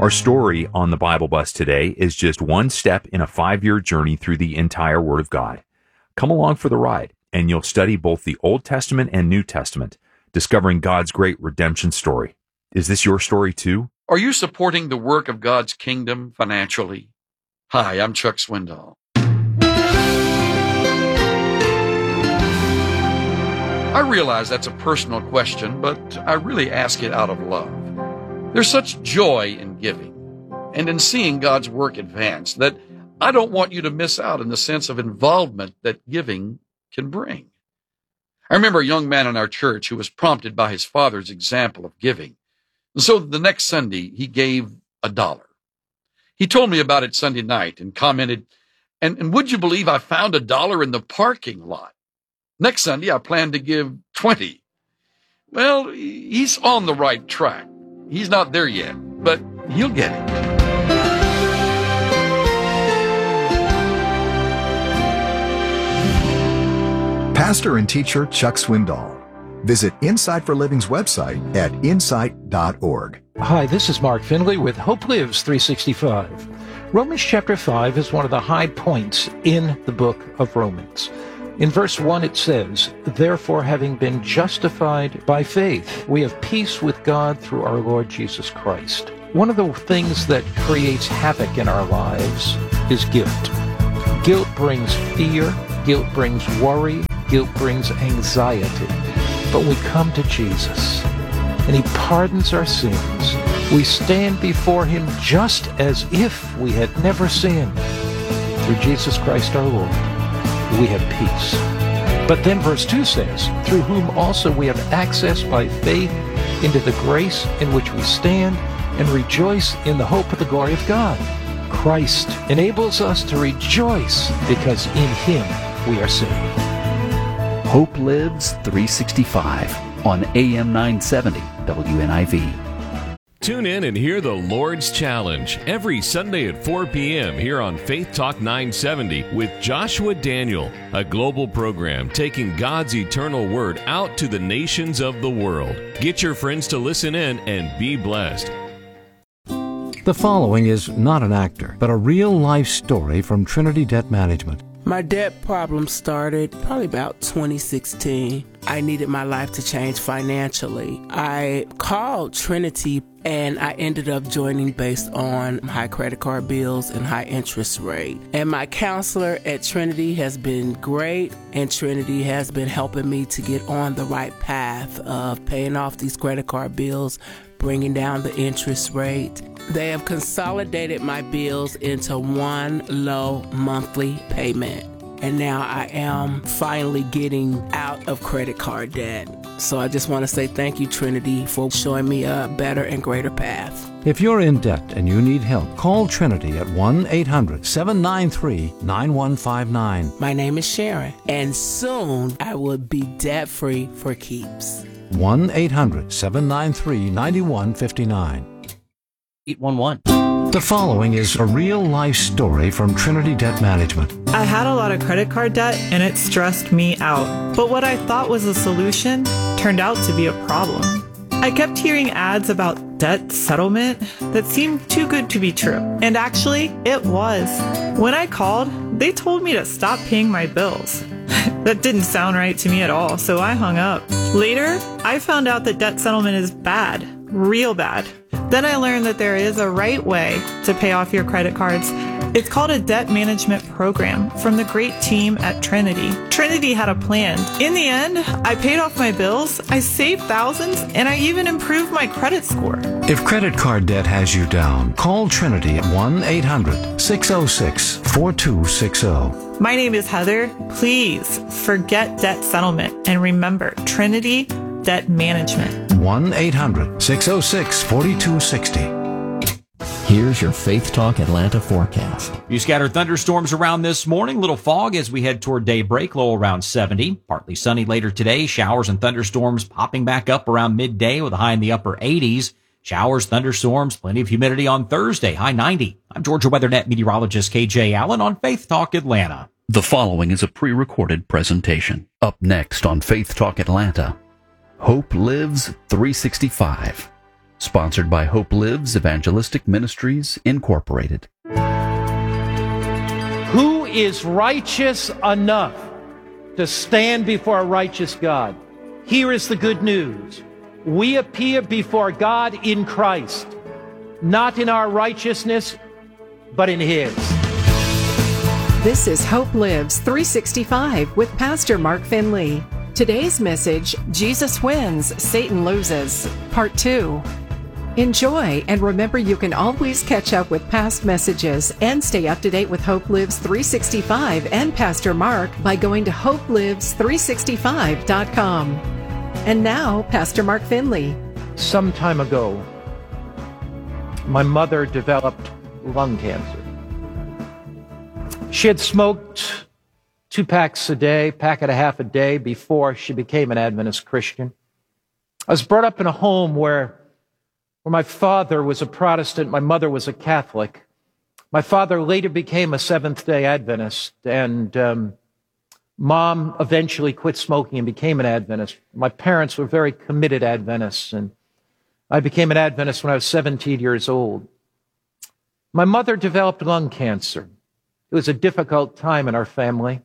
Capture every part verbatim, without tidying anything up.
Our story on the Bible Bus today is just one step in a five-year journey through the entire Word of God. Come along for the ride, and you'll study both the Old Testament and New Testament, discovering God's great redemption story. Is this your story too? Are you supporting the work of God's kingdom financially? Hi, I'm Chuck Swindoll. I realize that's a personal question, but I really ask it out of love. There's such joy in giving and in seeing God's work advance that I don't want you to miss out in the sense of involvement that giving can bring. I remember a young man in our church who was prompted by his father's example of giving. And so the next Sunday, he gave a dollar. He told me about it Sunday night and commented, and, and would you believe I found a dollar in the parking lot? Next Sunday, I plan to give twenty. Well, he's on the right track. He's not there yet, but he'll get it. Pastor and teacher Chuck Swindoll. Visit Insight for Living's website at insight dot org. Hi, this is Mark Finley with Hope Lives three sixty-five. Romans chapter five is one of the high points in the book of Romans. In verse one it says, "Therefore, having been justified by faith, we have peace with God through our Lord Jesus Christ." One of the things that creates havoc in our lives is guilt. Guilt brings fear, guilt brings worry, guilt brings anxiety. But we come to Jesus, and He pardons our sins. We stand before Him just as if we had never sinned. Through Jesus Christ our Lord, we have peace. But then verse two says, "Through whom also we have access by faith into the grace in which we stand and rejoice in the hope of the glory of God." Christ enables us to rejoice because in Him we are saved. Hope Lives three sixty-five on A M nine seventy W N I V. Tune in and hear the Lord's Challenge every Sunday at four p.m. here on Faith Talk nine seventy with Joshua Daniel, a global program taking God's eternal word out to the nations of the world. Get your friends to listen in and be blessed. The following is not an actor, but a real-life story from Trinity Debt Management. My debt problem started probably about twenty sixteen. I needed my life to change financially. I called Trinity and I ended up joining based on high credit card bills and high interest rate. And my counselor at Trinity has been great, and Trinity has been helping me to get on the right path of paying off these credit card bills, bringing down the interest rate. They have consolidated my bills into one low monthly payment. And now I am finally getting out of credit card debt. So I just want to say thank you, Trinity, for showing me a better and greater path. If you're in debt and you need help, call Trinity at one eight hundred seven nine three nine one five nine. My name is Sharon, and soon I will be debt-free for keeps. one eight hundred seven nine three nine one five nine. eight one one. The following is a real-life story from Trinity Debt Management. I had a lot of credit card debt and it stressed me out. But what I thought was a solution turned out to be a problem. I kept hearing ads about debt settlement that seemed too good to be true. And actually, it was. When I called, they told me to stop paying my bills. That didn't sound right to me at all, so I hung up. Later, I found out that debt settlement is bad, real bad. Then I learned that there is a right way to pay off your credit cards. It's called a debt management program from the great team at Trinity. Trinity had a plan. In the end, I paid off my bills, I saved thousands, and I even improved my credit score. If credit card debt has you down, call Trinity at one eight hundred six oh six four two six oh. My name is Heather. Please forget debt settlement and remember Trinity Debt Management. one eight hundred six oh six four two six oh. Here's your Faith Talk Atlanta forecast. Few scattered thunderstorms around this morning. Little fog as we head toward daybreak, low around seventy. Partly sunny later today. Showers and thunderstorms popping back up around midday with a high in the upper eighties. Showers, thunderstorms, plenty of humidity on Thursday, high ninety. I'm Georgia WeatherNet meteorologist K J Allen on Faith Talk Atlanta. The following is a pre-recorded presentation. Up next on Faith Talk Atlanta, Hope Lives three sixty-five. Sponsored by Hope Lives Evangelistic Ministries, Incorporated. Who is righteous enough to stand before a righteous God? Here is the good news. We appear before God in Christ, not in our righteousness, but in His. This is Hope Lives three sixty-five with Pastor Mark Finley. Today's message, Jesus Wins, Satan Loses, Part two. Enjoy, and remember you can always catch up with past messages and stay up to date with Hope Lives three sixty-five and Pastor Mark by going to hope lives three sixty-five dot com. And now, Pastor Mark Finley. Some time ago, my mother developed lung cancer. She had smoked two packs a day, pack and a half a day before she became an Adventist Christian. I was brought up in a home where, where my father was a Protestant, my mother was a Catholic. My father later became a Seventh-day Adventist, and um, Mom eventually quit smoking and became an Adventist. My parents were very committed Adventists, and I became an Adventist when I was seventeen years old. My mother developed lung cancer. It was a difficult time in our family.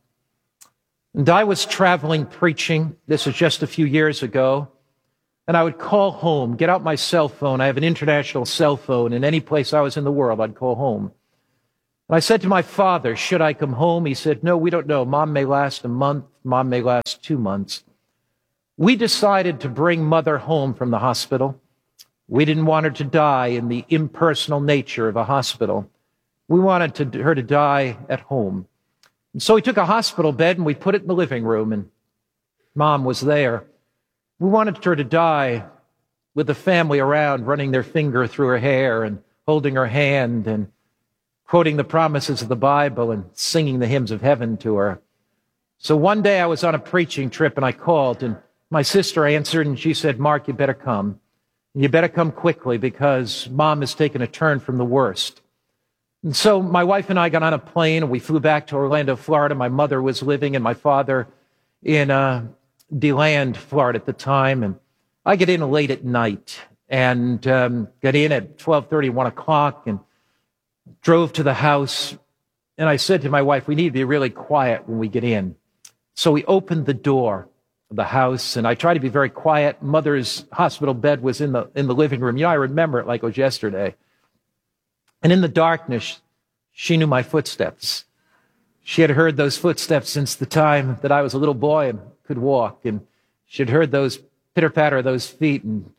And I was traveling preaching. This was just a few years ago. And I would call home, get out my cell phone. I have an international cell phone, and any place I was in the world, I'd call home. And I said to my father, should I come home? He said, no, we don't know. Mom may last a month. Mom may last two months. We decided to bring Mother home from the hospital. We didn't want her to die in the impersonal nature of a hospital. We wanted to, her to die at home. And so we took a hospital bed and we put it in the living room, and Mom was there. We wanted her to die with the family around, running their finger through her hair and holding her hand and quoting the promises of the Bible and singing the hymns of heaven to her. So one day I was on a preaching trip and I called, and my sister answered, and she said, Mark, you better come. You better come quickly because Mom has taken a turn from the worst. And so my wife and I got on a plane and we flew back to Orlando, Florida. My mother was living and my father in uh, DeLand, Florida at the time. And I get in late at night and um, got in at twelve thirty, one o'clock, and drove to the house. And I said to my wife, we need to be really quiet when we get in. So we opened the door of the house and I tried to be very quiet. Mother's hospital bed was in the in the living room. You know, I remember it like it was yesterday. And in the darkness, she knew my footsteps. She had heard those footsteps since the time that I was a little boy and could walk. And she had heard those pitter-patter of those feet. And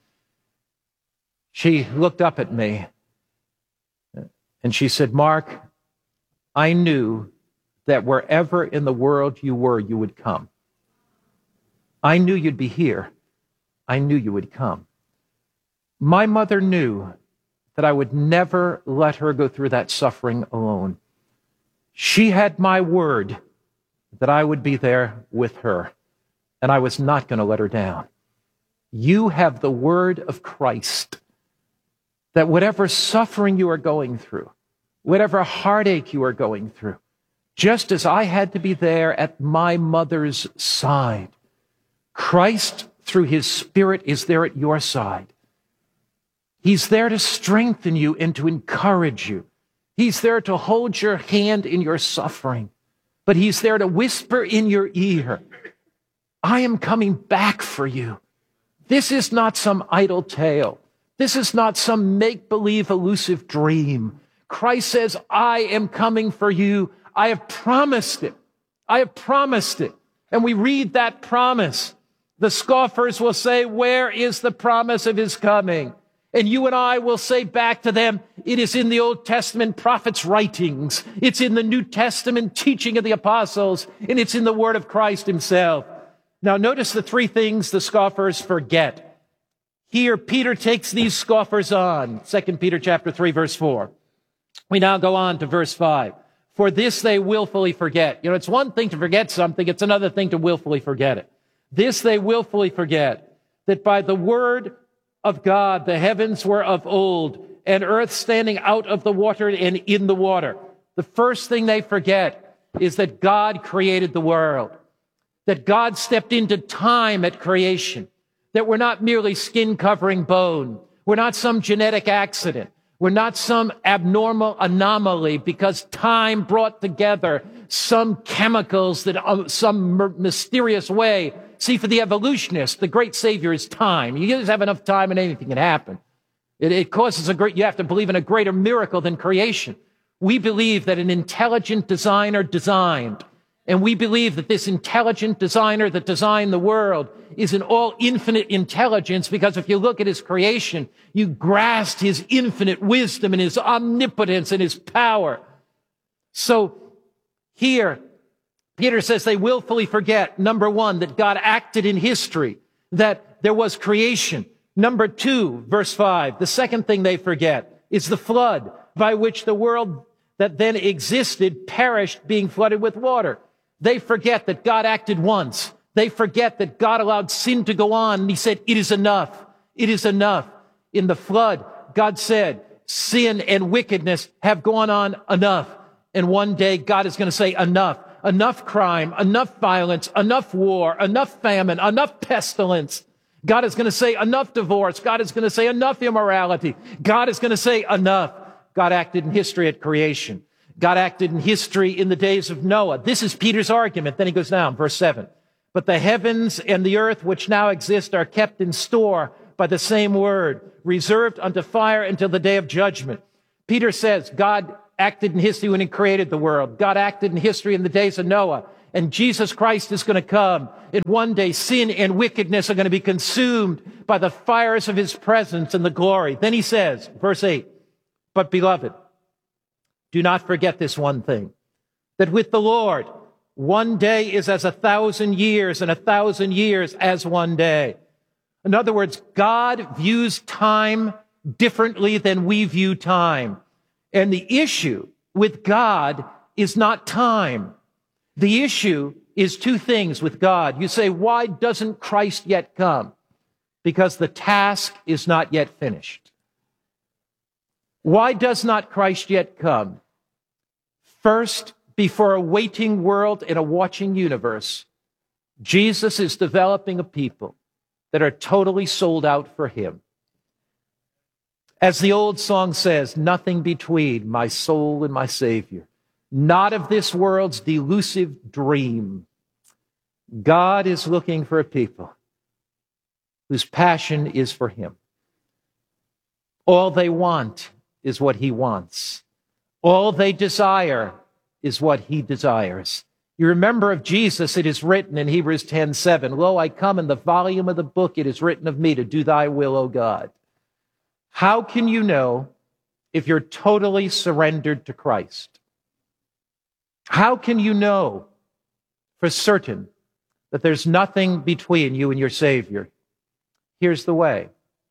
she looked up at me and she said, Mark, I knew that wherever in the world you were, you would come. I knew you'd be here. I knew you would come. My mother knew that I would never let her go through that suffering alone. She had my word that I would be there with her, and I was not going to let her down. You have the word of Christ that whatever suffering you are going through, whatever heartache you are going through, just as I had to be there at my mother's side, Christ, through His Spirit, is there at your side. He's there to strengthen you and to encourage you. He's there to hold your hand in your suffering. But He's there to whisper in your ear, I am coming back for you. This is not some idle tale. This is not some make-believe elusive dream. Christ says, I am coming for you. I have promised it. I have promised it. And we read that promise. The scoffers will say, where is the promise of His coming? And you and I will say back to them, it is in the Old Testament prophets' writings. It's in the New Testament teaching of the apostles. And it's in the word of Christ Himself. Now notice the three things the scoffers forget. Here, Peter takes these scoffers on. Second Peter chapter three, verse four. We now go on to verse five. For this they willfully forget. You know, it's one thing to forget something. It's another thing to willfully forget it. This they willfully forget, that by the word of God, the heavens were of old, and earth standing out of the water and in the water. The first thing they forget is that God created the world, that God stepped into time at creation, that we're not merely skin covering bone, We're not some genetic accident. We're not some abnormal anomaly because time brought together some chemicals that uh, some m- mysterious way. See, for the evolutionists, the great savior is time. You just have enough time and anything can happen. It, it causes a great, you have to believe in a greater miracle than creation. We believe that an intelligent designer designed, and we believe that this intelligent designer that designed the world is an all infinite intelligence, because if you look at his creation, you grasp his infinite wisdom and his omnipotence and his power. So here, Peter says they willfully forget, number one, that God acted in history, that there was creation. Number two, verse five, the second thing they forget is the flood by which the world that then existed perished, being flooded with water. They forget that God acted once. They forget that God allowed sin to go on, and he said, it is enough. It is enough. In the flood, God said, sin and wickedness have gone on enough. And one day, God is going to say, enough. Enough crime, enough violence, enough war, enough famine, enough pestilence. God is going to say, enough divorce. God is going to say, enough immorality. God is going to say, enough. God acted in history at creation. God acted in history in the days of Noah. This is Peter's argument. Then he goes down, verse seven. But the heavens and the earth which now exist are kept in store by the same word, reserved unto fire until the day of judgment. Peter says God acted in history when he created the world. God acted in history in the days of Noah. And Jesus Christ is going to come. And one day sin and wickedness are going to be consumed by the fires of his presence and the glory. Then he says, verse eight, but beloved, do not forget this one thing, that with the Lord, one day is as a thousand years, and a thousand years as one day. In other words, God views time differently than we view time. And the issue with God is not time. The issue is two things with God. You say, why doesn't Christ yet come? Because the task is not yet finished. Why does not Christ yet come? First, before a waiting world and a watching universe, Jesus is developing a people that are totally sold out for him. As the old song says, nothing between my soul and my Savior, not of this world's delusive dream. God is looking for a people whose passion is for him. All they want is what he wants. All they desire is what he desires. You remember of Jesus, it is written in Hebrews ten seven, lo, I come in the volume of the book, it is written of me to do thy will, O God. How can you know if you're totally surrendered to Christ? How can you know for certain that there's nothing between you and your Savior? Here's the way.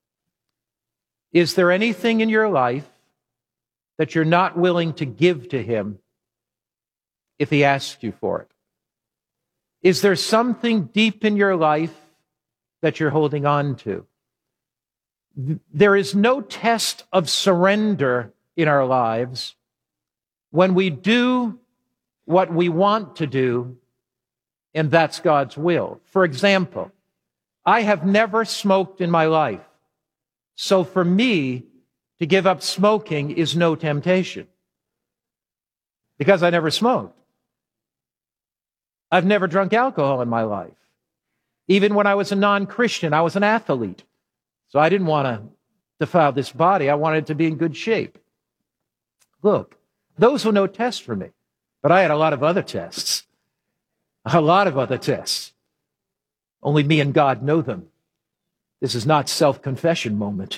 Is there anything in your life that you're not willing to give to him if he asks you for it? Is there something deep in your life that you're holding on to? There is no test of surrender in our lives when we do what we want to do, and that's God's will. For example, I have never smoked in my life. So for me, to give up smoking is no temptation, because I never smoked. I've never drunk alcohol in my life. Even when I was a non-Christian, I was an athlete. So I didn't want to defile this body. I wanted it to be in good shape. Look, those were no tests for me, but I had a lot of other tests. A lot of other tests. Only me and God know them. This is not self-confession moment.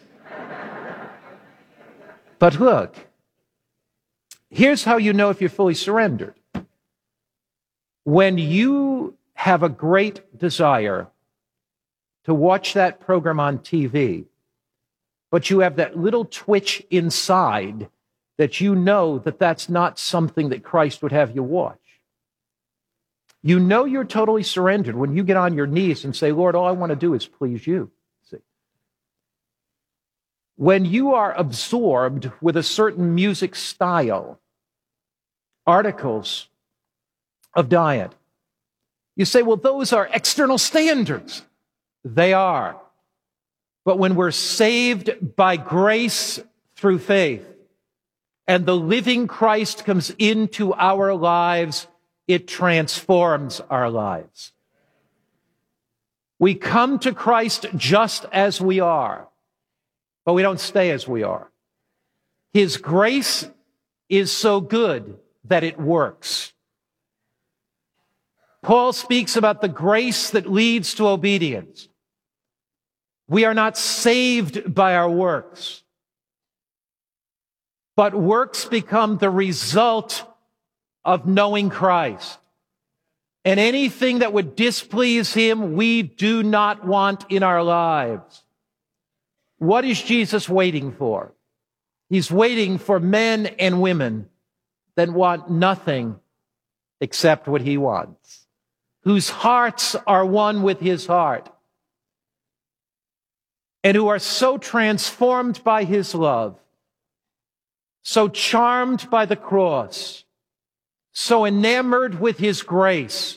But look, here's how you know if you're fully surrendered. When you have a great desire to watch that program on T V, but you have that little twitch inside that you know that that's not something that Christ would have you watch. You know you're totally surrendered when you get on your knees and say, Lord, all I want to do is please you. See? When you are absorbed with a certain music style, articles of diet, you say, well, those are external standards. They are. But when we're saved by grace through faith, and the living Christ comes into our lives, it transforms our lives. We come to Christ just as we are, but we don't stay as we are. His grace is so good that it works. Paul speaks about the grace that leads to obedience. We are not saved by our works, but works become the result of knowing Christ. And anything that would displease him, we do not want in our lives. What is Jesus waiting for? He's waiting for men and women that want nothing except what he wants, whose hearts are one with his heart, and who are so transformed by his love, so charmed by the cross, so enamored with his grace,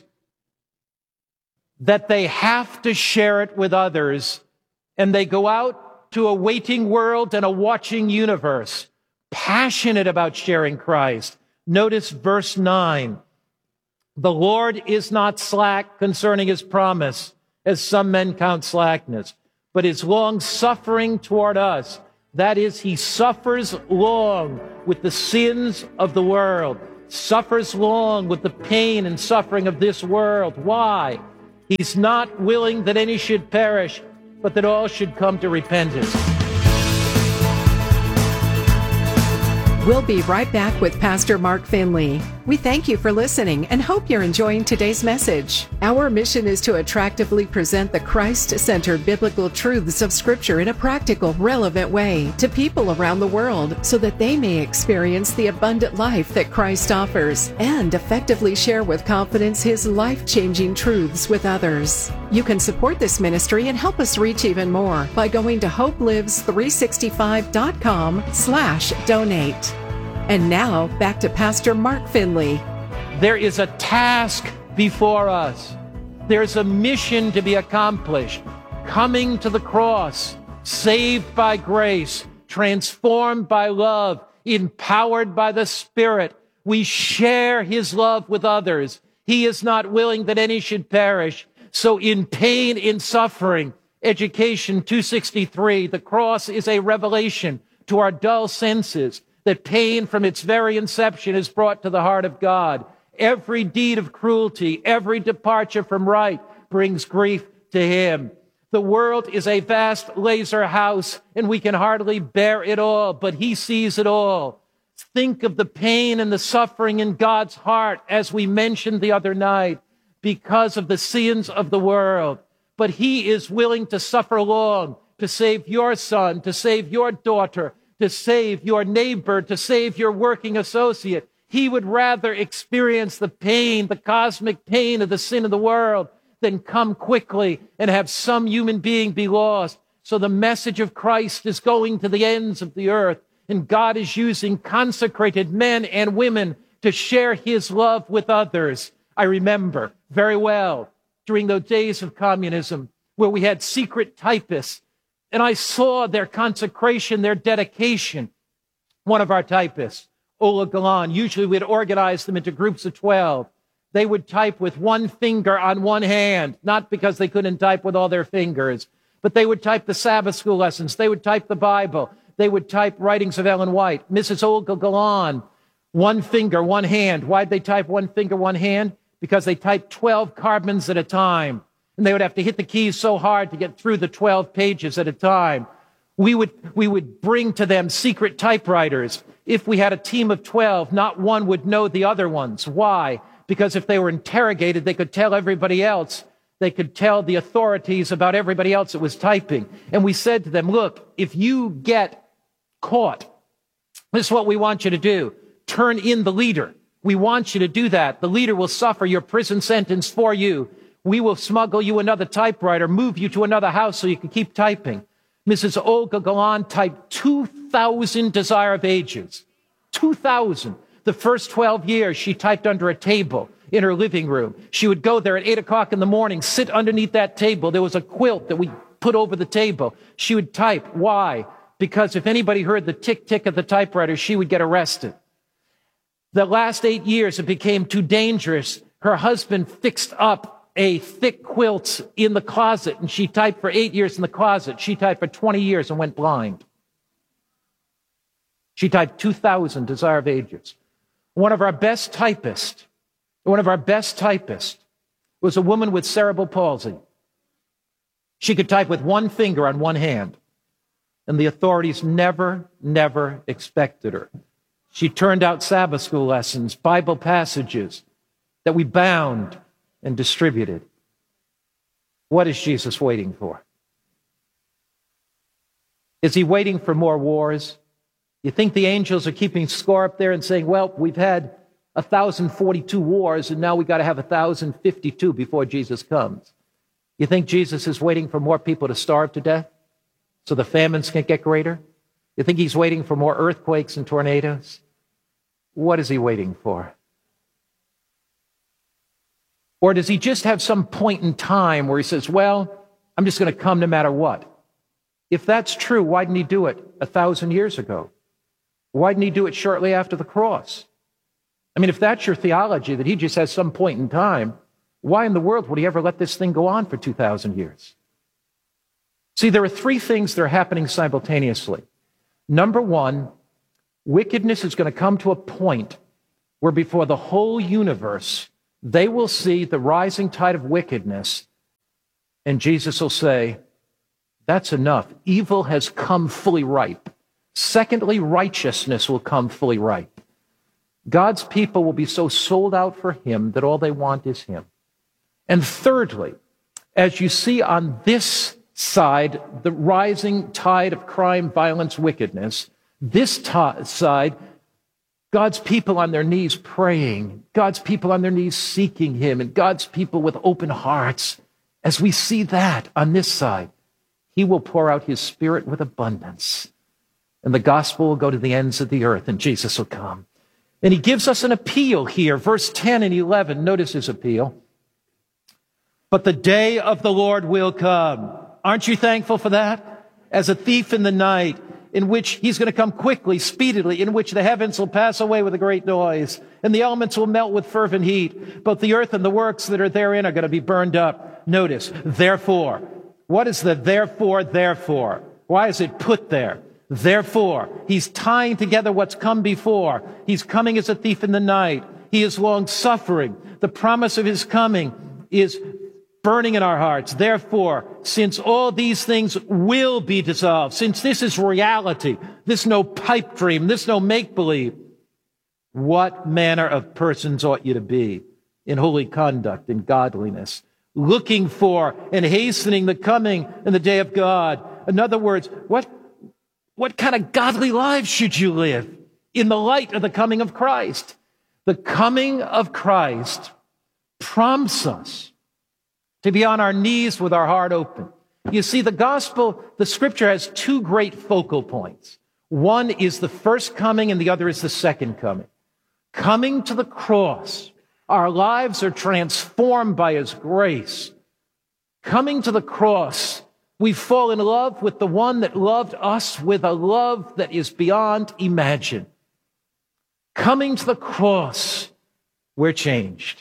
that they have to share it with others, and they go out to a waiting world and a watching universe, passionate about sharing Christ. Notice verse nine. The Lord is not slack concerning his promise, as some men count slackness, but is long-suffering toward us. That is, he suffers long with the sins of the world, suffers long with the pain and suffering of this world. Why? He's not willing that any should perish, but that all should come to repentance. We'll be right back with Pastor Mark Finley. We thank you for listening and hope you're enjoying today's message. Our mission is to attractively present the Christ-centered biblical truths of Scripture in a practical, relevant way to people around the world so that they may experience the abundant life that Christ offers and effectively share with confidence his life-changing truths with others. You can support this ministry and help us reach even more by going to hope lives three sixty-five dot com slash donate. And now, back to Pastor Mark Finley. There is a task before us. There's a mission to be accomplished. Coming to the cross, saved by grace, transformed by love, empowered by the Spirit. We share his love with others. He is not willing that any should perish. So in pain, in suffering, Education two sixty-three, the cross is a revelation to our dull senses that pain from its very inception is brought to the heart of God. Every deed of cruelty, every departure from right brings grief to him. The world is a vast laser house, and we can hardly bear it all, but he sees it all. Think of the pain and the suffering in God's heart, as we mentioned the other night, because of the sins of the world. But he is willing to suffer long to save your son, to save your daughter, to save your neighbor, to save your working associate. He would rather experience the pain, the cosmic pain of the sin of the world, than come quickly and have some human being be lost. So the message of Christ is going to the ends of the earth, and God is using consecrated men and women to share his love with others. I remember very well during those days of communism where we had secret typists, and I saw their consecration, their dedication. One of our typists, Ola Galan, usually we'd organize them into groups of twelve. They would type with one finger on one hand, not because they couldn't type with all their fingers, but they would type the Sabbath school lessons. They would type the Bible. They would type writings of Ellen White. Missus Olga Galan, one finger, one hand. Why'd they type one finger, one hand? Because they typed twelve carbons at a time. And they would have to hit the keys so hard to get through the twelve pages at a time. We would, we would bring to them secret typewriters. If we had a team of twelve, not one would know the other ones. Why? Because if they were interrogated, they could tell everybody else. They could tell the authorities about everybody else that was typing. And we said to them, look, if you get caught, this is what we want you to do. Turn in the leader. We want you to do that. The leader will suffer your prison sentence for you. We will smuggle you another typewriter, move you to another house so you can keep typing. Missus Olga Galan typed two thousand Desire of Ages. two thousand. The first twelve years, she typed under a table in her living room. She would go there at eight o'clock in the morning, sit underneath that table. There was a quilt that we put over the table. She would type. Why? Because if anybody heard the tick-tick of the typewriter, she would get arrested. The last eight years, it became too dangerous. Her husband fixed up a thick quilt in the closet, and she typed for eight years in the closet. She typed for twenty years and went blind. She typed two thousand Desire of Ages. One of our best typists, one of our best typists was a woman with cerebral palsy. She could type with one finger on one hand, and the authorities never, never expected her. She turned out Sabbath school lessons, Bible passages that we bound and distributed. What is Jesus waiting for? Is he waiting for more wars? You think the angels are keeping score up there and saying, well, we've had one thousand forty-two wars, and now we got to have one thousand fifty-two before Jesus comes. You think Jesus is waiting for more people to starve to death so the famines can get greater? You think he's waiting for more earthquakes and tornadoes? What is he waiting for? Or does he just have some point in time where he says, well, I'm just going to come no matter what? If that's true, why didn't he do it a thousand years ago? Why didn't he do it shortly after the cross? I mean, if that's your theology, that he just has some point in time, why in the world would he ever let this thing go on for two thousand years? See, there are three things that are happening simultaneously. Number one, wickedness is going to come to a point where before the whole universe, they will see the rising tide of wickedness, and Jesus will say, that's enough. Evil has come fully ripe. Secondly, righteousness will come fully ripe. God's people will be so sold out for him that all they want is him. And thirdly, as you see on this side, the rising tide of crime, violence, wickedness, this t- side, God's people on their knees praying, God's people on their knees seeking him, and God's people with open hearts. As we see that on this side, he will pour out his Spirit with abundance, and the gospel will go to the ends of the earth, and Jesus will come. And he gives us an appeal here, verse ten and eleven. Notice his appeal. But the day of the Lord will come. Aren't you thankful for that? As a thief in the night, in which he's going to come quickly, speedily, in which the heavens will pass away with a great noise, and the elements will melt with fervent heat. Both the earth and the works that are therein are going to be burned up. Notice, therefore. What is the therefore, therefore? Why is it put there? Therefore, he's tying together what's come before. He's coming as a thief in the night. He is long-suffering. The promise of his coming is burning in our hearts. Therefore, since all these things will be dissolved, since this is reality, this no pipe dream, this no make-believe, what manner of persons ought you to be in holy conduct and godliness, looking for and hastening the coming and the day of God? In other words, what What kind of godly lives should you live in the light of the coming of Christ? The coming of Christ prompts us to be on our knees with our heart open. You see, the gospel, the scripture has two great focal points. One is the first coming and the other is the second coming. Coming to the cross, our lives are transformed by his grace. Coming to the cross, we fall in love with the one that loved us with a love that is beyond imagine. Coming to the cross, we're changed.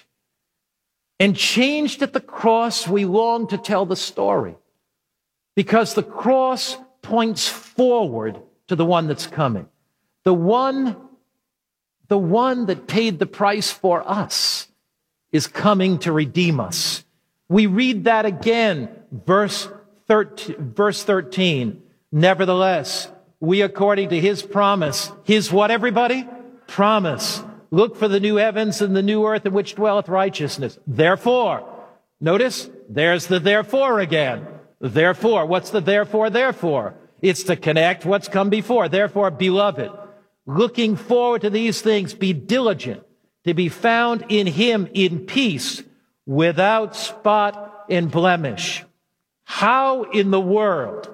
And changed at the cross, we long to tell the story. Because the cross points forward to the one that's coming. The one, the one that paid the price for us is coming to redeem us. We read that again, verse thirteen, verse thirteen. Nevertheless, we according to his promise, his what, everybody? Promise. Look for the new heavens and the new earth in which dwelleth righteousness. Therefore, notice, there's the therefore again. Therefore, what's the therefore, therefore? It's to connect what's come before. Therefore, beloved, looking forward to these things, be diligent to be found in him in peace, without spot and blemish. How in the world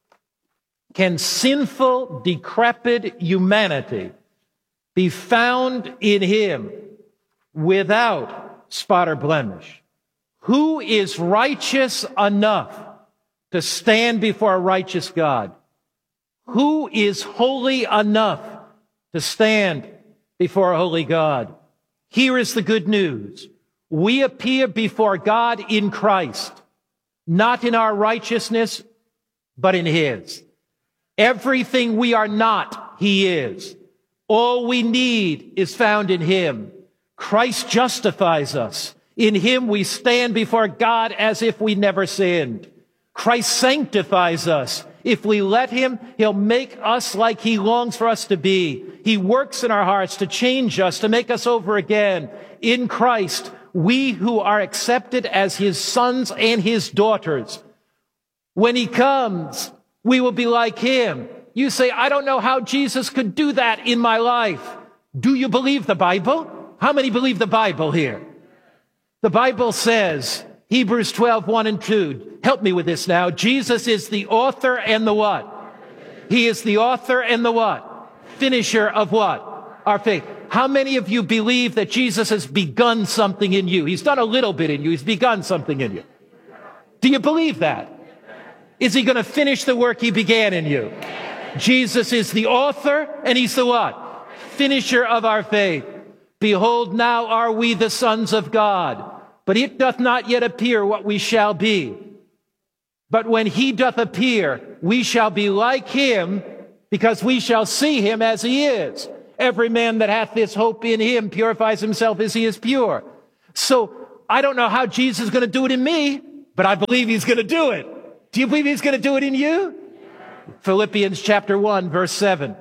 can sinful, decrepit humanity be found in him without spot or blemish? Who is righteous enough to stand before a righteous God? Who is holy enough to stand before a holy God? Here is the good news. We appear before God in Christ, not in our righteousness, but in His. Everything we are not, He is. All we need is found in Him. Christ justifies us. In Him we stand before God as if we never sinned. Christ sanctifies us. If we let Him, He'll make us like He longs for us to be. He works in our hearts to change us, to make us over again. In Christ, we who are accepted as His sons and His daughters, when He comes, we will be like Him. You say, I don't know how Jesus could do that in my life. Do you believe the Bible? How many believe the Bible here? The Bible says, Hebrews twelve, one and two. Help me with this now. Jesus is the author and the what? He is the author and the what? Finisher of what? Our faith. How many of you believe that Jesus has begun something in you? He's done a little bit in you. He's begun something in you. Do you believe that? Is He going to finish the work He began in you? Jesus is the author and He's the what? Finisher of our faith. Behold, now are we the sons of God, but it doth not yet appear what we shall be. But when He doth appear, we shall be like Him, because we shall see Him as He is. Every man that hath this hope in Him purifies himself as he is pure. So I don't know how Jesus is going to do it in me, but I believe He's going to do it. Do you believe He's going to do it in you? Philippians chapter one, verse seven.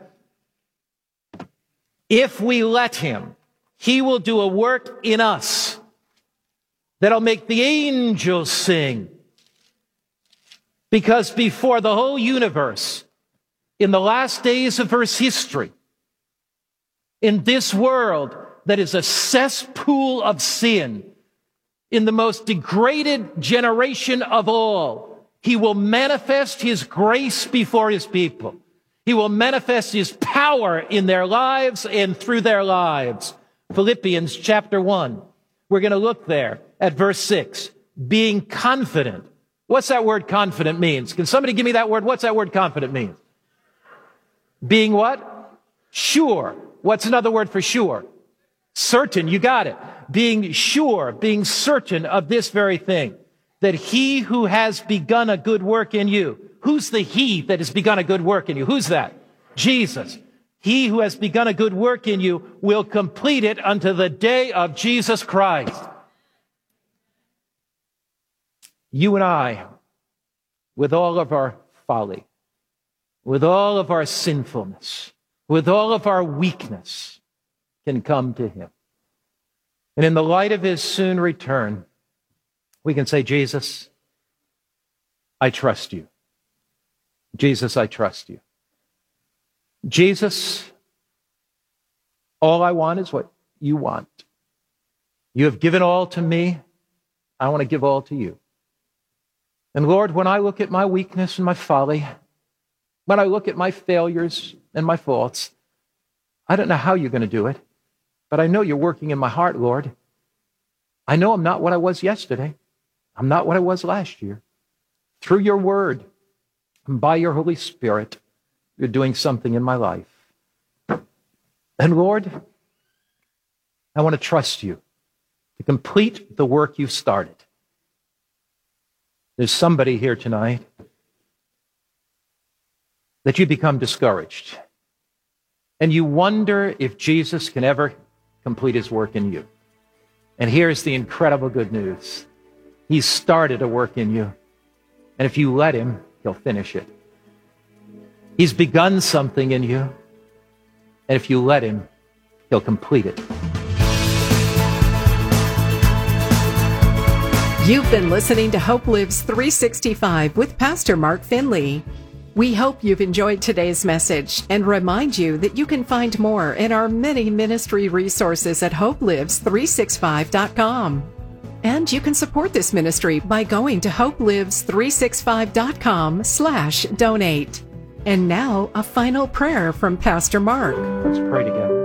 If we let Him, He will do a work in us that'll make the angels sing. Because before the whole universe, in the last days of Earth's history, in this world that is a cesspool of sin, in the most degraded generation of all, He will manifest His grace before His people. He will manifest His power in their lives and through their lives. Philippians chapter one. We're going to look there at verse six. Being confident. What's that word confident means? Can somebody give me that word? What's that word confident mean? Being what? Sure. What's another word for sure? Certain. You got it. Being sure, being certain of this very thing, that He who has begun a good work in you. Who's the He that has begun a good work in you? Who's that? Jesus. He who has begun a good work in you will complete it unto the day of Jesus Christ. You and I, with all of our folly, with all of our sinfulness, with all of our weakness, can come to Him. And in the light of His soon return, we can say, Jesus, I trust You. Jesus, I trust You. Jesus, all I want is what You want. You have given all to me. I want to give all to You. And Lord, when I look at my weakness and my folly, when I look at my failures and my faults, I don't know how You're going to do it, but I know You're working in my heart, Lord. I know I'm not what I was yesterday. I'm not what I was last year. Through Your word and by Your Holy Spirit, You're doing something in my life. And Lord, I want to trust You to complete the work You've started. There's somebody here tonight that you become discouraged, and you wonder if Jesus can ever complete His work in you. And here's the incredible good news. He's started a work in you, and if you let Him, He'll finish it. He's begun something in you, and if you let Him, He'll complete it. You've been listening to Hope Lives three sixty-five with Pastor Mark Finley. We hope you've enjoyed today's message and remind you that you can find more in our many ministry resources at hope lives three sixty-five dot com. And you can support this ministry by going to hope lives three sixty-five dot com slash donate. And now, a final prayer from Pastor Mark. Let's pray together.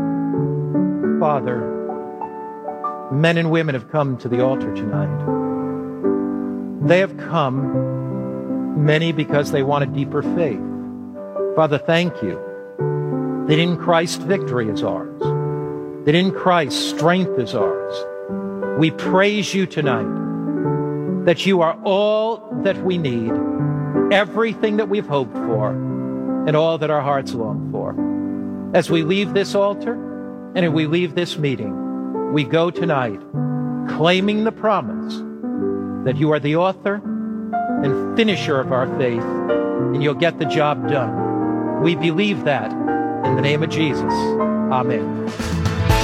Father, men and women have come to the altar tonight. They have come, many because they want a deeper faith. Father, thank you that in Christ victory is ours, that in Christ strength is ours. We praise you tonight that you are all that we need, everything that we've hoped for, and all that our hearts long for. As we leave this altar and as we leave this meeting, we go tonight claiming the promise that you are the author and finisher of our faith, and you'll get the job done. We believe that in the name of Jesus. Amen.